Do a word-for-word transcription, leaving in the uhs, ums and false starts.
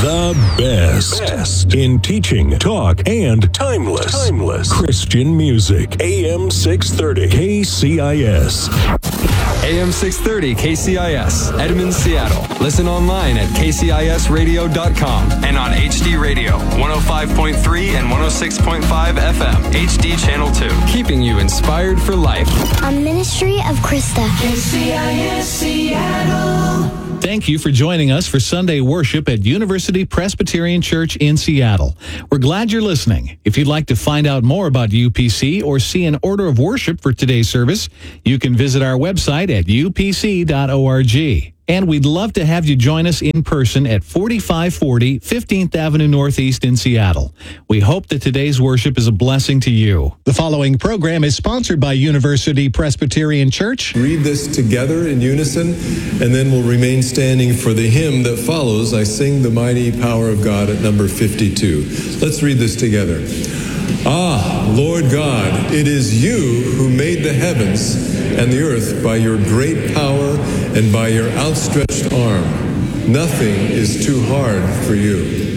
The best, best in teaching, talk, and timeless, timeless Christian music. A M six thirty K C I S. A M six thirty K C I S, Edmond, Seattle. Listen online at k c i s radio dot com and on H D Radio, one oh five point three and one oh six point five F M, H D Channel two. Keeping you inspired for life. A ministry of Krista. K C I S Seattle. Thank you for joining us for Sunday worship at University Presbyterian Church in Seattle. We're glad you're listening. If you'd like to find out more about U P C or see an order of worship for today's service, you can visit our website at u p c dot org. And we'd love to have you join us in person at forty-five forty fifteenth Avenue Northeast in Seattle. We hope that today's worship is a blessing to you. The following program is sponsored by University Presbyterian Church. Read this together in unison, and then we'll remain standing for the hymn that follows. I sing the mighty power of God at number fifty-two. Let's read this together. Ah, Lord God, it is you who made the heavens and the earth by your great power and by your outstretched arm. Nothing is too hard for you.